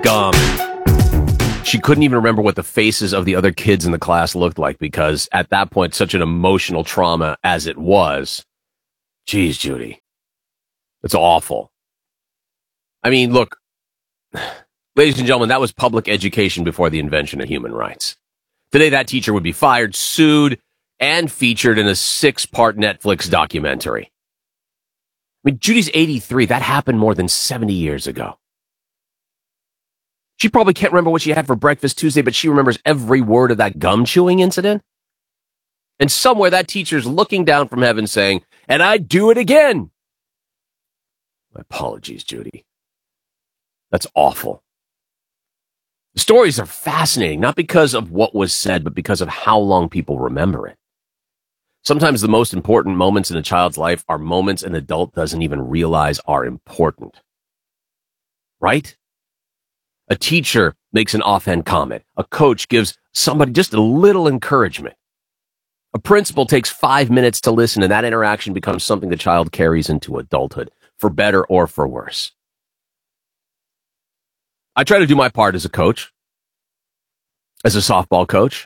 gum. She couldn't even remember what the faces of the other kids in the class looked like because at that point, such an emotional trauma as it was. Geez, Judy. It's awful. I mean, look, ladies and gentlemen, that was public education before the invention of human rights. Today, that teacher would be fired, sued, and featured in a 6-part Netflix documentary. I mean, Judy's 83. That happened more than 70 years ago. She probably can't remember what she had for breakfast Tuesday, but she remembers every word of that gum chewing incident. And somewhere that teacher's looking down from heaven saying, and I'd do it again. My apologies, Judy. That's awful. The stories are fascinating, not because of what was said, but because of how long people remember it. Sometimes the most important moments in a child's life are moments an adult doesn't even realize are important. Right? A teacher makes an offhand comment. A coach gives somebody just a little encouragement. A principal takes 5 minutes to listen, and that interaction becomes something the child carries into adulthood, for better or for worse. I try to do my part as a coach, as a softball coach.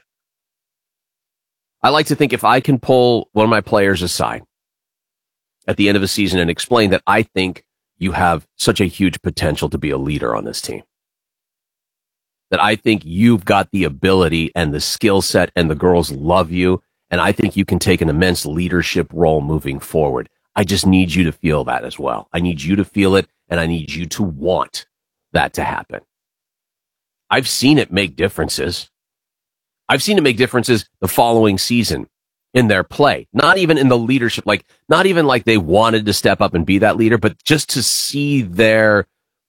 I like to think if I can pull one of my players aside at the end of a season and explain that I think you have such a huge potential to be a leader on this team, that I think you've got the ability and the skill set and the girls love you, and I think you can take an immense leadership role moving forward. I just need you to feel that as well. I need you to feel it, and I need you to want that to happen. I've seen it make differences. I've seen it make differences the following season in their play. Not even in the leadership, not even like they wanted to step up and be that leader, but just to see the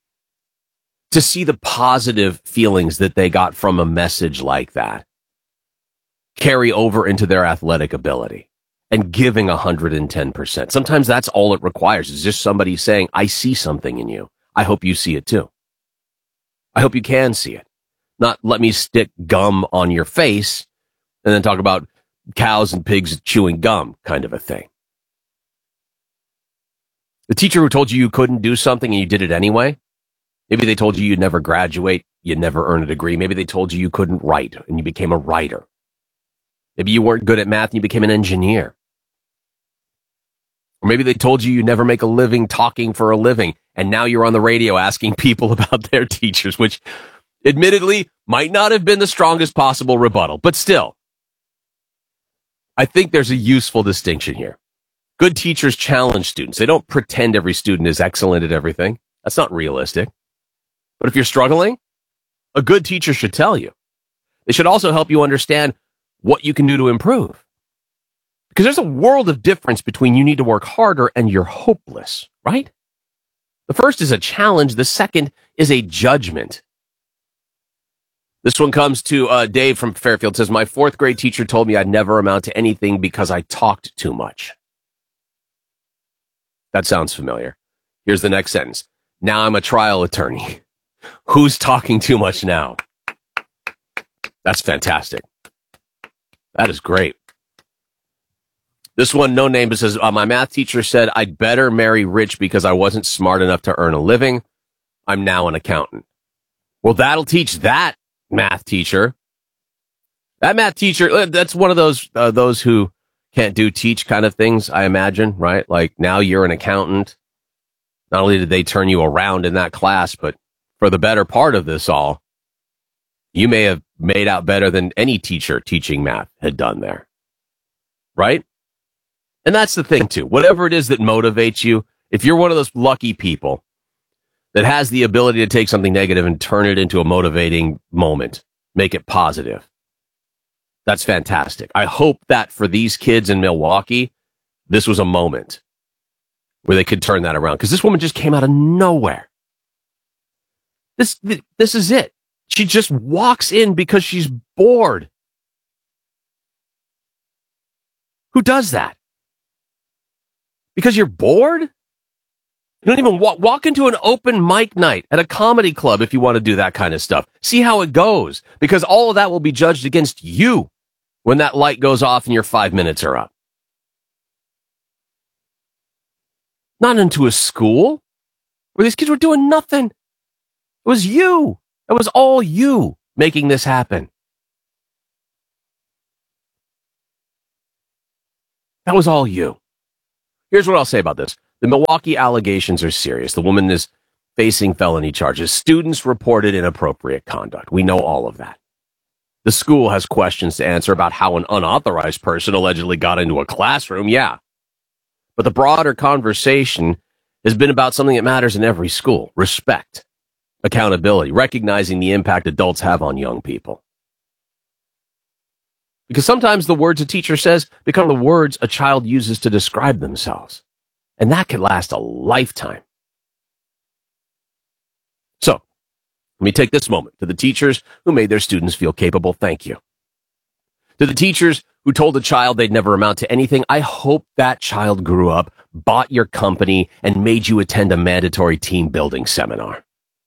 positive feelings that they got from a message like that carry over into their athletic ability and giving 110%. Sometimes that's all it requires is just somebody saying, I see something in you. I hope you see it too. I hope you can see it. Not let me stick gum on your face and then talk about cows and pigs chewing gum kind of a thing. The teacher who told you couldn't do something and you did it anyway. Maybe they told you you'd never graduate, you'd never earn a degree. Maybe they told you couldn't write and you became a writer. Maybe you weren't good at math and you became an engineer. Or maybe they told you you'd never make a living talking for a living, and now you're on the radio asking people about their teachers, which admittedly might not have been the strongest possible rebuttal, but still, I think there's a useful distinction here. Good teachers challenge students. They don't pretend every student is excellent at everything. That's not realistic. But if you're struggling, a good teacher should tell you. They should also help you understand what you can do to improve. Because there's a world of difference between you need to work harder and you're hopeless, right? The first is a challenge. The second is a judgment. This one comes to Dave from Fairfield. It says, my 4th grade teacher told me I'd never amount to anything because I talked too much. That sounds familiar. Here's the next sentence. Now I'm a trial attorney. Who's talking too much now? That's fantastic. That is great. This one, no name, but says, my math teacher said I'd better marry rich because I wasn't smart enough to earn a living. I'm now an accountant. Well, that'll teach that math teacher. That math teacher, that's one of those who can't do teach kind of things, I imagine, right? Like now you're an accountant. Not only did they turn you around in that class, but for the better part of this all, you may have made out better than any teacher teaching math had done there. Right? And that's the thing, too. Whatever it is that motivates you, if you're one of those lucky people that has the ability to take something negative and turn it into a motivating moment, make it positive, that's fantastic. I hope that for these kids in Milwaukee, this was a moment where they could turn that around. Because this woman just came out of nowhere. This is it. She just walks in because she's bored. Who does that? Because you're bored? You don't even walk into an open mic night at a comedy club if you want to do that kind of stuff. See how it goes. Because all of that will be judged against you when that light goes off and your 5 minutes are up. Not into a school where these kids were doing nothing. It was you. It was all you making this happen. That was all you. Here's what I'll say about this. The Milwaukee allegations are serious. The woman is facing felony charges. Students reported inappropriate conduct. We know all of that. The school has questions to answer about how an unauthorized person allegedly got into a classroom. Yeah. But the broader conversation has been about something that matters in every school. Respect, accountability, recognizing the impact adults have on young people. Because sometimes the words a teacher says become the words a child uses to describe themselves. And that could last a lifetime. So, let me take this moment to the teachers who made their students feel capable. Thank you. To the teachers who told a child they'd never amount to anything, I hope that child grew up, bought your company, and made you attend a mandatory team building seminar.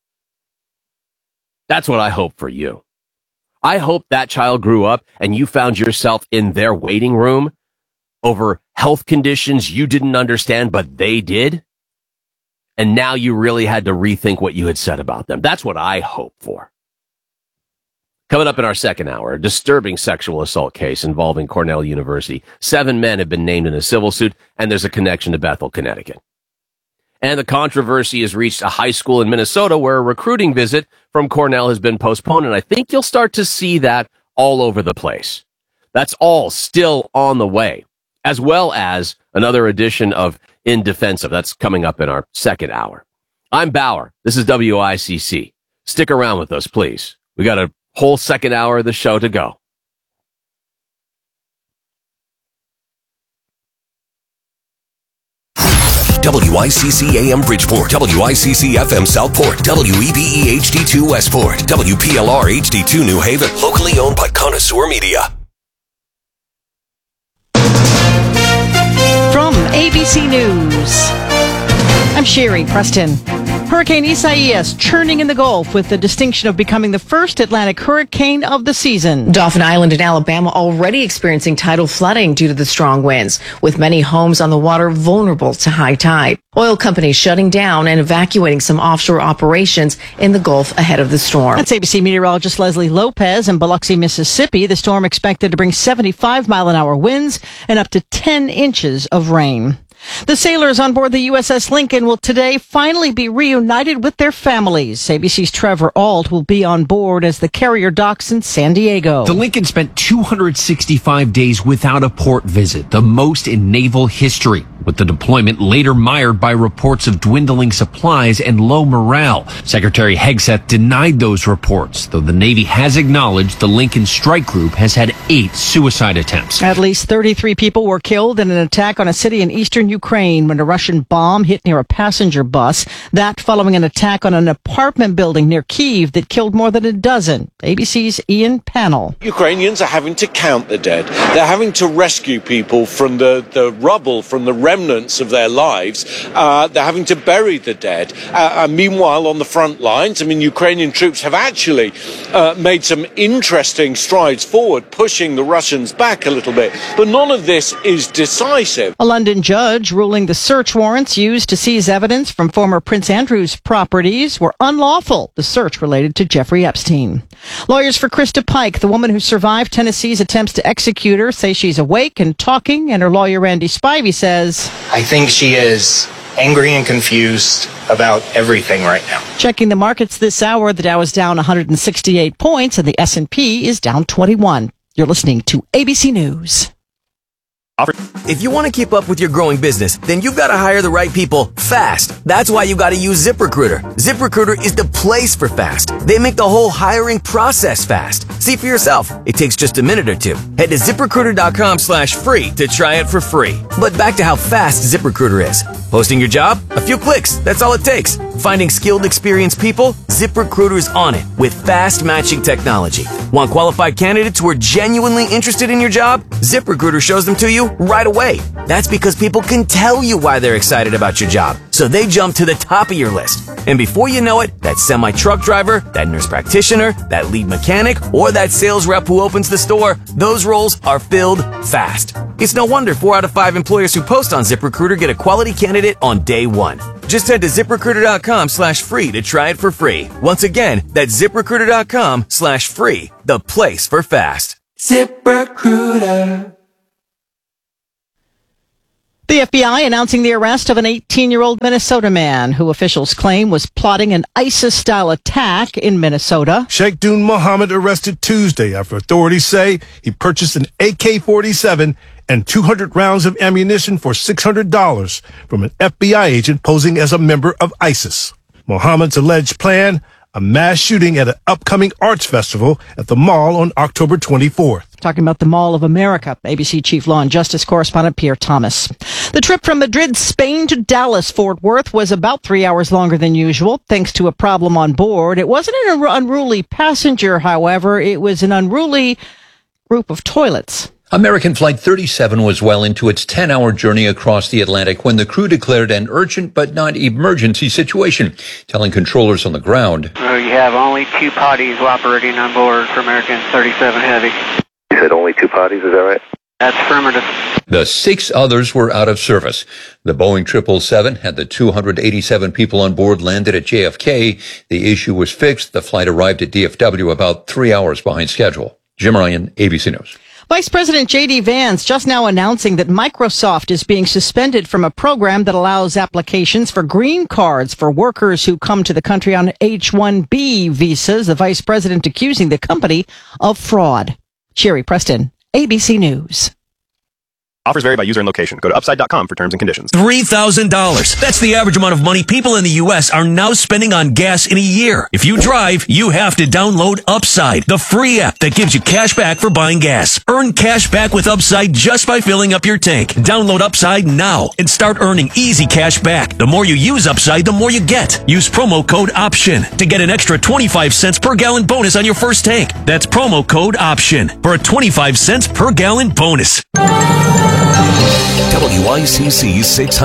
That's what I hope for you. I hope that child grew up and you found yourself in their waiting room over health conditions you didn't understand, but they did. And now you really had to rethink what you had said about them. That's what I hope for. Coming up in our second hour, a disturbing sexual assault case involving Cornell University. 7 men have been named in a civil suit, and there's a connection to Bethel, Connecticut. And the controversy has reached a high school in Minnesota where a recruiting visit from Cornell has been postponed, and I think you'll start to see that all over the place. That's all still on the way, as well as another edition of In Defense of. That's coming up in our second hour. I'm Bauer. This is WICC. Stick around with us, please. We got a whole second hour of the show to go. WICC AM Bridgeport, WICC FM Southport, WEBE HD2 Westport, WPLR HD2 New Haven, locally owned by Connoisseur Media. From ABC News, I'm Sherry Preston. Hurricane Isaias churning in the Gulf with the distinction of becoming the first Atlantic hurricane of the season. Dauphin Island in Alabama already experiencing tidal flooding due to the strong winds, with many homes on the water vulnerable to high tide. Oil companies shutting down and evacuating some offshore operations in the Gulf ahead of the storm. That's ABC meteorologist Leslie Lopez in Biloxi, Mississippi. The storm expected to bring 75-mile-an-hour winds and up to 10 inches of rain. The sailors on board the USS Lincoln will today finally be reunited with their families. ABC's Trevor Ault will be on board as the carrier docks in San Diego. The Lincoln spent 265 days without a port visit, the most in naval history, with the deployment later mired by reports of dwindling supplies and low morale. Secretary Hegseth denied those reports, though the Navy has acknowledged the Lincoln strike group has had 8 suicide attempts. At least 33 people were killed in an attack on a city in eastern Ukraine when a Russian bomb hit near a passenger bus. That following an attack on an apartment building near Kyiv that killed more than a dozen. ABC's Ian Pannell. Ukrainians are having to count the dead. They're having to rescue people from the rubble, from the remnants of their lives. They're having to bury the dead. Meanwhile, on the front lines, Ukrainian troops have actually made some interesting strides forward, pushing the Russians back a little bit. But none of this is decisive. A London judge ruling the search warrants used to seize evidence from former Prince Andrew's properties were unlawful. The search related to Jeffrey Epstein. Lawyers for Krista Pike, the woman who survived Tennessee's attempts to execute her, say she's awake and talking, and her lawyer Randy Spivey says, I think she is angry and confused about everything right now. Checking the markets this hour, the Dow is down 168 points and the S&P is down 21. You're listening to ABC News. If you want to keep up with your growing business, then you've got to hire the right people fast. That's why you got to use ZipRecruiter. ZipRecruiter is the place for fast. They make the whole hiring process fast. See for yourself. It takes just a minute or two. Head to ZipRecruiter.com/free to try it for free. But back to how fast ZipRecruiter is. Posting your job? A few clicks. That's all it takes. Finding skilled, experienced people? ZipRecruiter is on it with fast matching technology. Want qualified candidates who are genuinely interested in your job? ZipRecruiter shows them to you right away. That's because people can tell you why they're excited about your job. So so they jump to the top of your list. And before you know it, that semi-truck driver, that nurse practitioner, that lead mechanic, or that sales rep who opens the store, those roles are filled fast. It's no wonder 4 out of 5 employers who post on ZipRecruiter get a quality candidate on day one. Just head to ZipRecruiter.com/free to try it for free. Once again, that's ZipRecruiter.com/free, the place for fast. ZipRecruiter. The FBI announcing the arrest of an 18-year-old Minnesota man who officials claim was plotting an ISIS-style attack in Minnesota. Sheikh Dun Mohammed arrested Tuesday after authorities say he purchased an AK-47 and 200 rounds of ammunition for $600 from an FBI agent posing as a member of ISIS. Mohammed's alleged plan, a mass shooting at an upcoming arts festival at the mall on October 24th. Talking about the Mall of America, ABC Chief Law and Justice Correspondent Pierre Thomas. The trip from Madrid, Spain to Dallas, Fort Worth was about 3 hours longer than usual, thanks to a problem on board. It wasn't an unruly passenger, however. It was an unruly group of toilets. American Flight 37 was well into its 10-hour journey across the Atlantic when the crew declared an urgent but not emergency situation, telling controllers on the ground. You have only 2 potties operating on board for American 37 Heavy. You said only 2 potties, is that right? That's affirmative. The 6 others were out of service. The Boeing 777 had the 287 people on board landed at JFK. The issue was fixed. The flight arrived at DFW about 3 hours behind schedule. Jim Ryan, ABC News. Vice President J.D. Vance just now announcing that Microsoft is being suspended from a program that allows applications for green cards for workers who come to the country on H-1B visas. The vice president accusing the company of fraud. Sherry Preston, ABC News. Offers vary by user and location. Go to upside.com for terms and conditions. $3,000. That's the average amount of money people in the U.S. are now spending on gas in a year. If you drive, you have to download Upside, the free app that gives you cash back for buying gas. Earn cash back with Upside just by filling up your tank. Download Upside now and start earning easy cash back. The more you use Upside, the more you get. Use promo code OPTION to get an extra 25 cents per gallon bonus on your first tank. That's promo code OPTION for a 25 cents per gallon bonus. WICC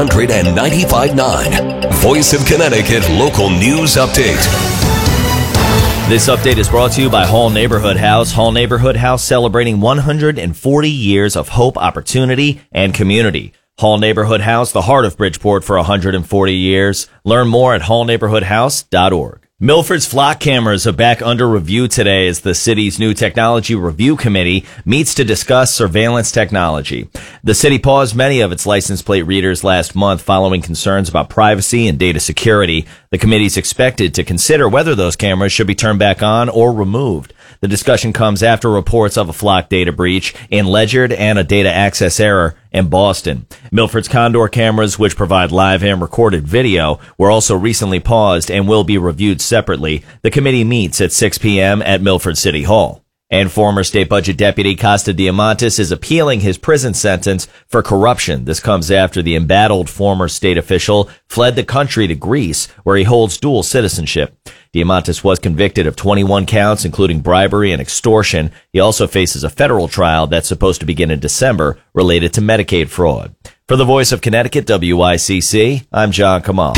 695.9, Voice of Connecticut Local News Update. This update is brought to you by Hall Neighborhood House. Hall Neighborhood House celebrating 140 years of hope, opportunity, and community. Hall Neighborhood House, the heart of Bridgeport for 140 years. Learn more at hallneighborhoodhouse.org. Milford's flock cameras are back under review today as the city's new technology review committee meets to discuss surveillance technology. The city paused many of its license plate readers last month following concerns about privacy and data security. The committee is expected to consider whether those cameras should be turned back on or removed. The discussion comes after reports of a flock data breach in Ledyard and a data access error in Boston. Milford's Condor cameras, which provide live and recorded video, were also recently paused and will be reviewed separately. The committee meets at 6 p.m. at Milford City Hall. And former State Budget Deputy Costa Diamantis is appealing his prison sentence for corruption. This comes after the embattled former state official fled the country to Greece, where he holds dual citizenship. Diamantis was convicted of 21 counts, including bribery and extortion. He also faces a federal trial that's supposed to begin in December related to Medicaid fraud. For the Voice of Connecticut, WICC, I'm John Kamal.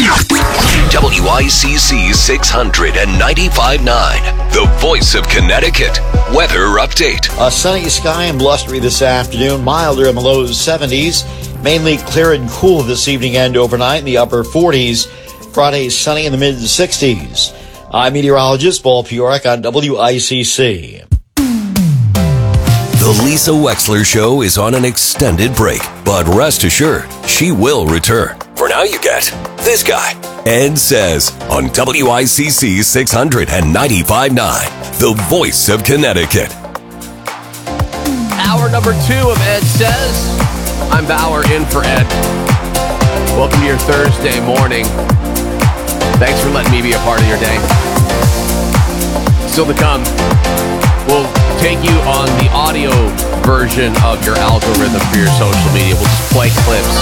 WICC 695.9, the Voice of Connecticut weather update. Sunny sky and blustery this afternoon, milder in the low 70s, mainly clear and cool this evening and overnight in the upper 40s. Friday sunny in the mid 60s. I'm meteorologist Paul Piorik on WICC. The Lisa Wexler Show is on an extended break, but rest assured, she will return. For now, you get this guy, Ed Says, on WICC 695.9, the Voice of Connecticut. Hour number 2 of Ed Says. I'm Bauer in for Ed. Welcome to your Thursday morning. Thanks for letting me be a part of your day. Still to come, we'll take you on the audio version of your algorithm for your social media. We'll just play clips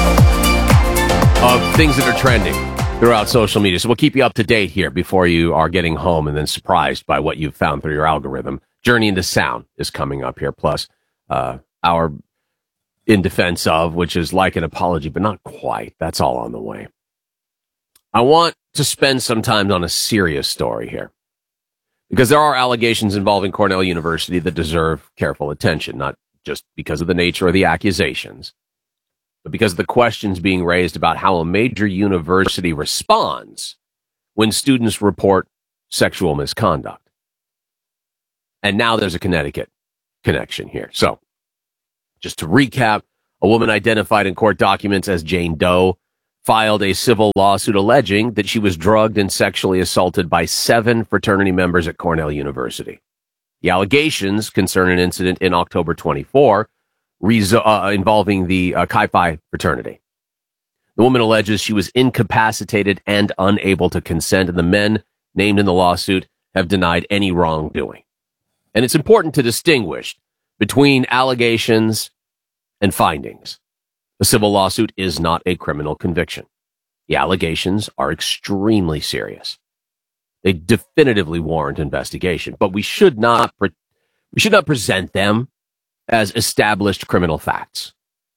of things that are trending throughout social media. So we'll keep you up to date here before you are getting home and then surprised by what you've found through your algorithm. Journey into Sound is coming up here, plus our In Defense Of, which is like an apology, but not quite. That's all on the way. I want to spend some time on a serious story here, because there are allegations involving Cornell University that deserve careful attention, not just because of the nature of the accusations, but because of the questions being raised about how a major university responds when students report sexual misconduct. And now there's a Connecticut connection here. So, just to recap, a woman identified in court documents as Jane Doe filed a civil lawsuit alleging that she was drugged and sexually assaulted by 7 fraternity members at Cornell University. The allegations concern an incident in October 24 involving the Chi Phi fraternity. The woman alleges she was incapacitated and unable to consent, and the men named in the lawsuit have denied any wrongdoing. And it's important to distinguish between allegations and findings. A civil lawsuit is not a criminal conviction. The allegations are extremely serious. They definitively warrant investigation, but we should not present them as established criminal facts.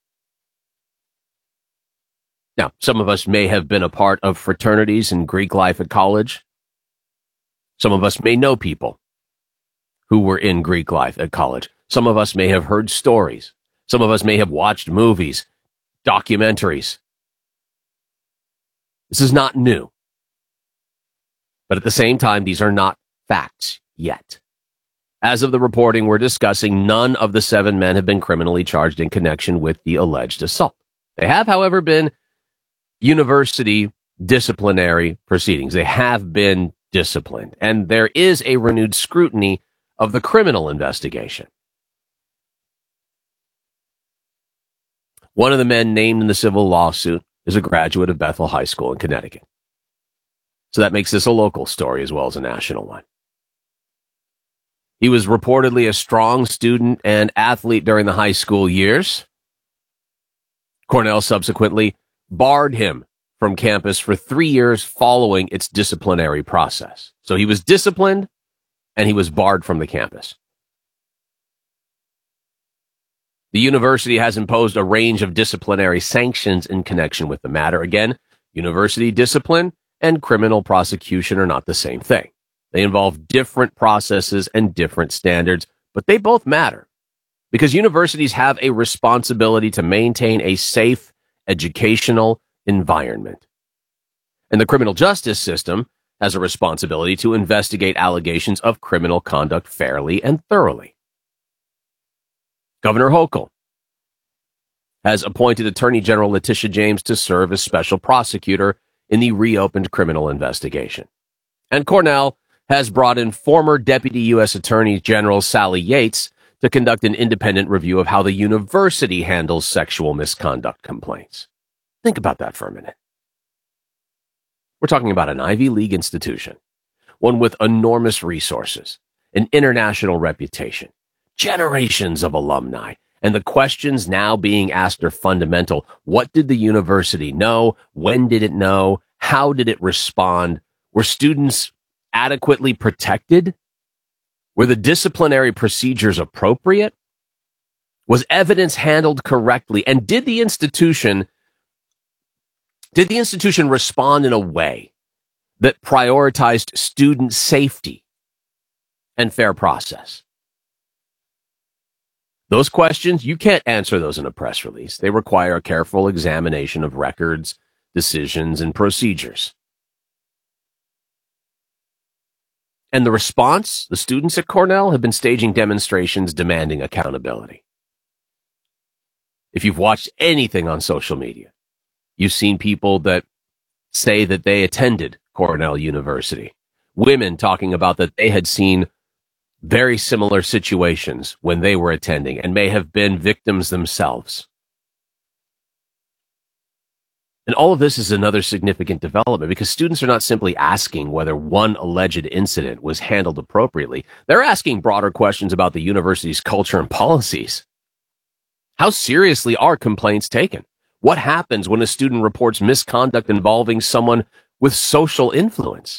Now, some of us may have been a part of fraternities in Greek life at college. Some of us may know people who were in Greek life at college. Some of us may have heard stories. Some of us may have watched movies, documentaries. This is not new. But at the same time, these are not facts yet. As of the reporting we're discussing, none of the 7 men have been criminally charged in connection with the alleged assault. They have, however, been university disciplinary proceedings. They have been disciplined, and there is a renewed scrutiny of the criminal investigation. One of the men named in the civil lawsuit is a graduate of Bethel High School in Connecticut. So that makes this a local story as well as a national one. He was reportedly a strong student and athlete during the high school years. Cornell subsequently barred him from campus for 3 years following its disciplinary process. So he was disciplined and he was barred from the campus. The university has imposed a range of disciplinary sanctions in connection with the matter. Again, university discipline and criminal prosecution are not the same thing. They involve different processes and different standards, but they both matter because universities have a responsibility to maintain a safe educational environment. And the criminal justice system has a responsibility to investigate allegations of criminal conduct fairly and thoroughly. Governor Hochul has appointed Attorney General Letitia James to serve as special prosecutor in the reopened criminal investigation. And Cornell has brought in former Deputy U.S. Attorney General Sally Yates to conduct an independent review of how the university handles sexual misconduct complaints. Think about that for a minute. We're talking about an Ivy League institution, one with enormous resources, an international reputation, generations of alumni, and the questions now being asked are fundamental. What did the university know? When did it know? How did it respond? Were students adequately protected? Were the disciplinary procedures appropriate? Was evidence handled correctly? And did the institution respond in a way that prioritized student safety and fair process? Those questions, you can't answer those in a press release. They require a careful examination of records, decisions, and procedures. And the response, the students at Cornell have been staging demonstrations demanding accountability. If you've watched anything on social media, you've seen people that say that they attended Cornell University. Women talking about that they had seen very similar situations when they were attending and may have been victims themselves. And all of this is another significant development because students are not simply asking whether one alleged incident was handled appropriately. They're asking broader questions about the university's culture and policies. How seriously are complaints taken? What happens when a student reports misconduct involving someone with social influence?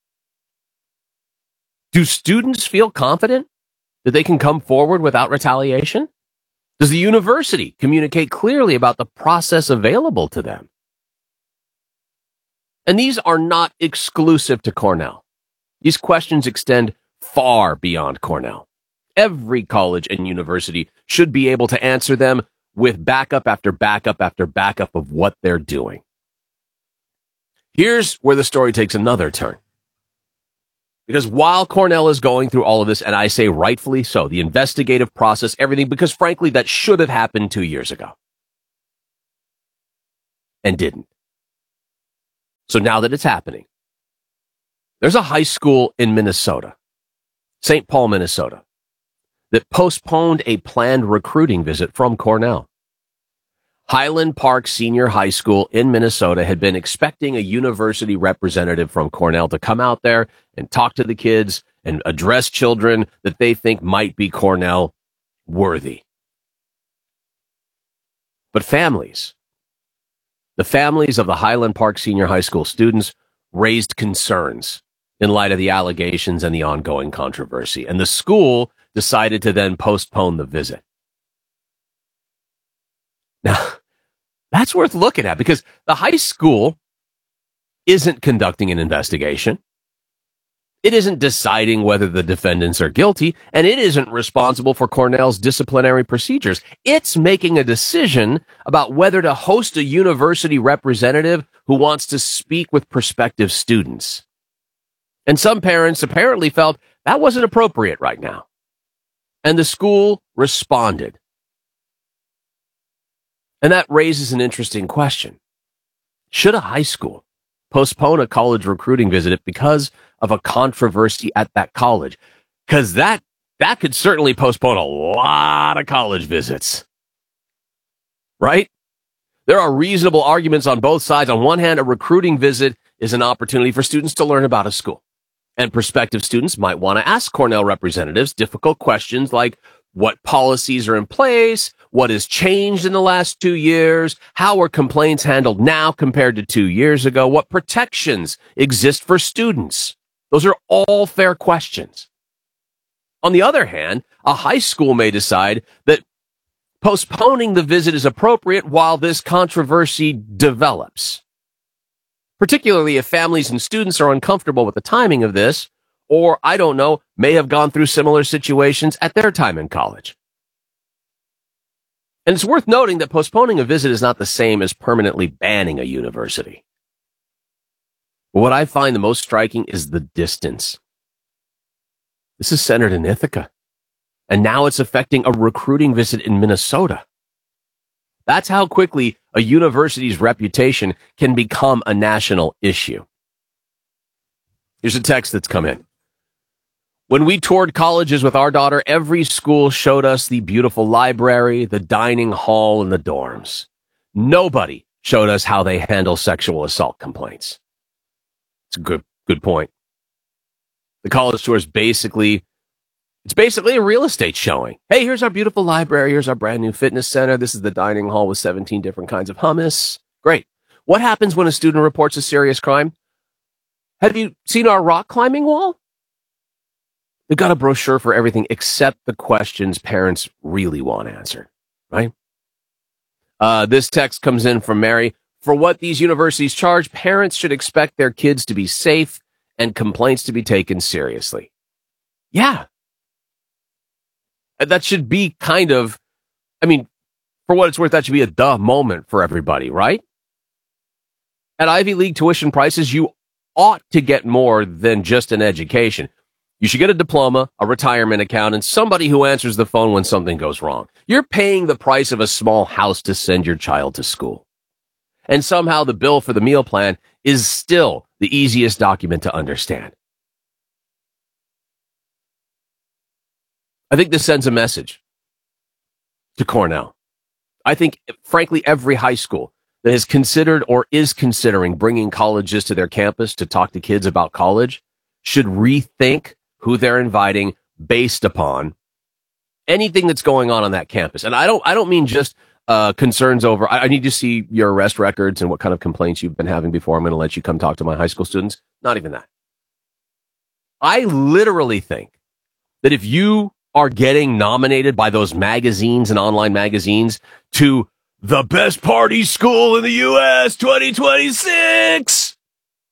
Do students feel confident that they can come forward without retaliation? Does the university communicate clearly about the process available to them? And these are not exclusive to Cornell. These questions extend far beyond Cornell. Every college and university should be able to answer them with backup after backup after backup of what they're doing. Here's where the story takes another turn. Because while Cornell is going through all of this, and I say rightfully so, the investigative process, everything, because frankly, that should have happened 2 years ago. And didn't. So now that it's happening, there's a high school in Minnesota, St. Paul, Minnesota, that postponed a planned recruiting visit from Cornell. Highland Park Senior High School in Minnesota had been expecting a university representative from Cornell to come out there and talk to the kids and address children that they think might be Cornell worthy. But the families of the Highland Park Senior High School students raised concerns in light of the allegations and the ongoing controversy, and the school decided to then postpone the visit. Now, that's worth looking at because the high school isn't conducting an investigation. It isn't deciding whether the defendants are guilty, and it isn't responsible for Cornell's disciplinary procedures. It's making a decision about whether to host a university representative who wants to speak with prospective students. And some parents apparently felt that wasn't appropriate right now. And the school responded. And that raises an interesting question. Should a high school postpone a college recruiting visit because of a controversy at that college? Because that could certainly postpone a lot of college visits. Right? There are reasonable arguments on both sides. On one hand, a recruiting visit is an opportunity for students to learn about a school. And prospective students might want to ask Cornell representatives difficult questions like what policies are in place, what has changed in the last 2 years, how are complaints handled now compared to 2 years ago, what protections exist for students. Those are all fair questions. On the other hand, a high school may decide that postponing the visit is appropriate while this controversy develops. Particularly if families and students are uncomfortable with the timing of this, or, I don't know, may have gone through similar situations at their time in college. And it's worth noting that postponing a visit is not the same as permanently banning a university. But what I find the most striking is the distance. This is centered in Ithaca, and now it's affecting a recruiting visit in Minnesota. That's how quickly a university's reputation can become a national issue. Here's a text that's come in. When we toured colleges with our daughter, every school showed us the beautiful library, the dining hall, and the dorms. Nobody showed us how they handle sexual assault complaints. It's a good point. The college tour is basically a real estate showing. Hey, here's our beautiful library. Here's our brand new fitness center. This is the dining hall with 17 different kinds of hummus. Great. What happens when a student reports a serious crime? Have you seen our rock climbing wall? They've got a brochure for everything except the questions parents really want answered, right? This text comes in from Mary. For what these universities charge, parents should expect their kids to be safe and complaints to be taken seriously. Yeah. That should be kind of, for what it's worth, that should be a duh moment for everybody, right? At Ivy League tuition prices, you ought to get more than just an education. You should get a diploma, a retirement account, and somebody who answers the phone when something goes wrong. You're paying the price of a small house to send your child to school. And somehow the bill for the meal plan is still the easiest document to understand. I think this sends a message to Cornell. I think, frankly, every high school that has considered or is considering bringing colleges to their campus to talk to kids about college should rethink who they're inviting based upon anything that's going on that campus. And I don't mean just concerns over, I need to see your arrest records and what kind of complaints you've been having before I'm going to let you come talk to my high school students. Not even that. I literally think that if you are getting nominated by those magazines and online magazines to the best party school in the U.S. 2026,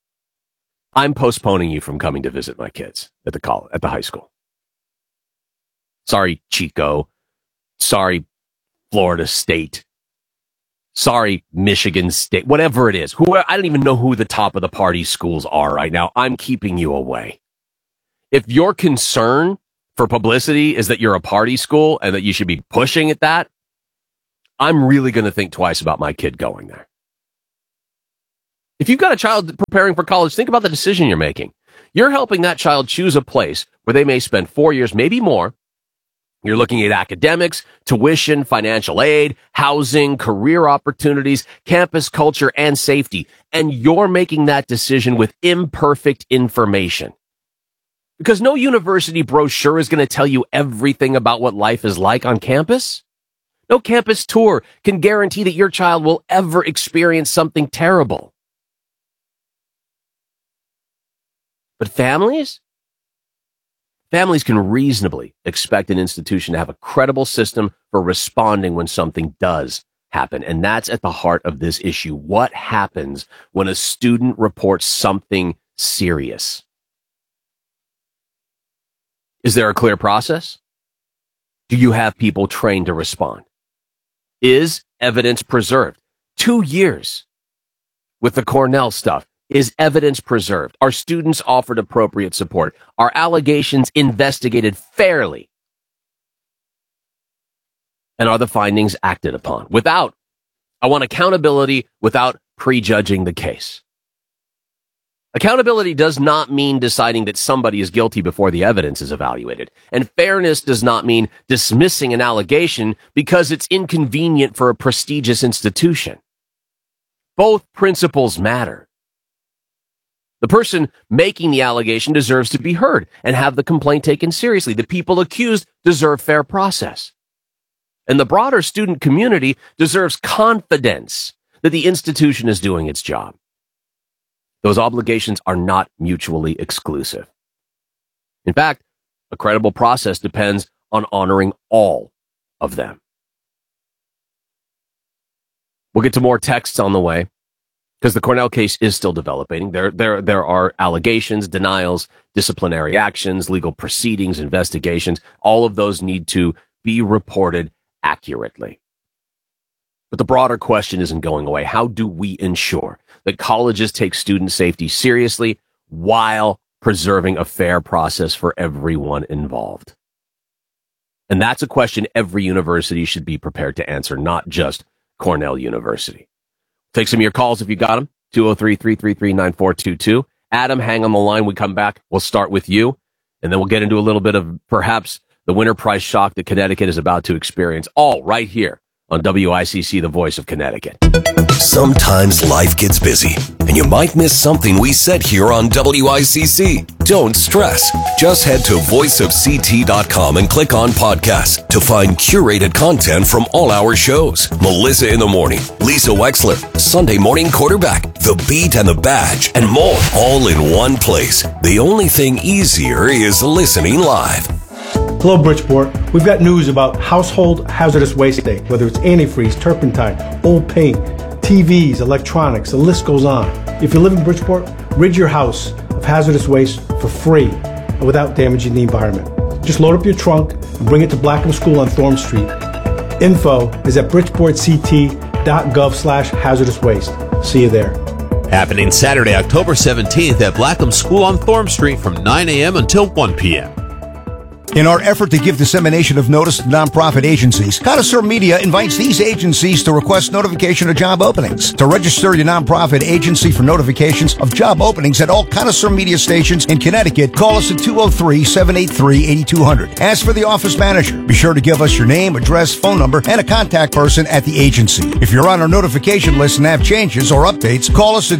I'm postponing you from coming to visit my kids at the high school. Sorry, Chico. Sorry, Florida State. Sorry, Michigan State. Whatever it is. I don't even know who the top of the party schools are right now. I'm keeping you away. If your concern for publicity is that you're a party school and that you should be pushing at that, I'm really going to think twice about my kid going there. If you've got a child preparing for college, think about the decision you're making. You're helping that child choose a place where they may spend 4 years, maybe more. You're looking at academics, tuition, financial aid, housing, career opportunities, campus culture, and safety. And you're making that decision with imperfect information. Because no university brochure is going to tell you everything about what life is like on campus. No campus tour can guarantee that your child will ever experience something terrible. But families can reasonably expect an institution to have a credible system for responding when something does happen. And that's at the heart of this issue. What happens when a student reports something serious? Is there a clear process? Do you have people trained to respond? Is evidence preserved? 2 years with the Cornell stuff. Is evidence preserved? Are students offered appropriate support? Are allegations investigated fairly? And are the findings acted upon? I want accountability without prejudging the case. Accountability does not mean deciding that somebody is guilty before the evidence is evaluated. And fairness does not mean dismissing an allegation because it's inconvenient for a prestigious institution. Both principles matter. The person making the allegation deserves to be heard and have the complaint taken seriously. The people accused deserve fair process. And the broader student community deserves confidence that the institution is doing its job. Those obligations are not mutually exclusive. In fact, a credible process depends on honoring all of them. We'll get to more texts on the way, because the Cornell case is still developing. There are allegations, denials, disciplinary actions, legal proceedings, investigations. All of those need to be reported accurately. But the broader question isn't going away. How do we ensure that colleges take student safety seriously while preserving a fair process for everyone involved? And that's a question every university should be prepared to answer, not just Cornell University. Take some of your calls if you got them. 203-333-9422. Adam, hang on the line. We come back. We'll start with you, and then we'll get into a little bit of perhaps the winter price shock that Connecticut is about to experience, all right here on WICC, the voice of Connecticut. Sometimes life gets busy, and you might miss something we said here on WICC. Don't stress. Just head to voiceofct.com and click on podcasts to find curated content from all our shows. Melissa in the Morning, Lisa Wexler, Sunday Morning Quarterback, The Beat and the Badge, and more, all in one place. The only thing easier is listening live. Hello, Bridgeport. We've got news about household hazardous waste day, whether it's antifreeze, turpentine, old paint, TVs, electronics, the list goes on. If you live in Bridgeport, rid your house of hazardous waste for free and without damaging the environment. Just load up your trunk and bring it to Blackham School on Thorne Street. Info is at bridgeportct.gov/hazardous waste. See you there. Happening Saturday, October 17th at Blackham School on Thorne Street from 9 a.m. until 1 p.m. In our effort to give dissemination of notice to nonprofit agencies, Connoisseur Media invites these agencies to request notification of job openings. To register your nonprofit agency for notifications of job openings at all Connoisseur Media stations in Connecticut, call us at 203-783-8200. Ask for the office manager. Be sure to give us your name, address, phone number, and a contact person at the agency. If you're on our notification list and have changes or updates, call us at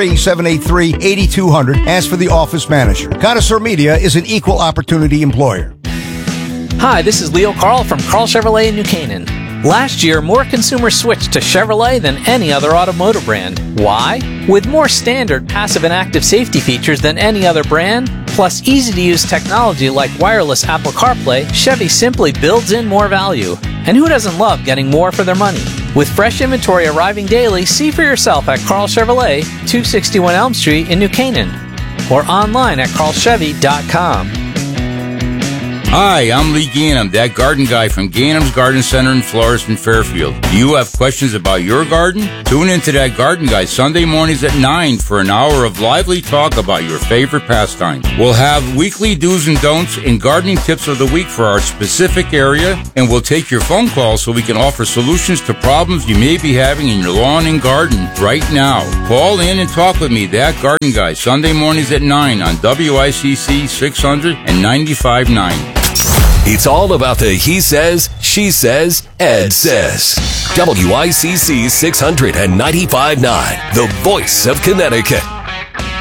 203-783-8200. Ask for the office manager. Connoisseur Media is an equal opportunity employer. Hi, this is Leo Carl from Carl Chevrolet in New Canaan. Last year, more consumers switched to Chevrolet than any other automotive brand. Why? With more standard passive and active safety features than any other brand, plus easy-to-use technology like wireless Apple CarPlay, Chevy simply builds in more value. And who doesn't love getting more for their money? With fresh inventory arriving daily, see for yourself at Carl Chevrolet, 261 Elm Street in New Canaan. or online at carlchevy.com. Hi, I'm Lee Ganem, that garden guy from Ganem's Garden Center in Floresville, Fairfield. Do you have questions about your garden? Tune into that garden guy Sunday mornings at 9 for an hour of lively talk about your favorite pastime. We'll have weekly do's and don'ts and gardening tips of the week for our specific area, and we'll take your phone calls so we can offer solutions to problems you may be having in your lawn and garden right now. Call in and talk with me, that garden guy, Sunday mornings at 9 on WICC 600 and 95.9. It's all about the he says, she says, Ed says. WICC 600 and 95.9, the voice of Connecticut.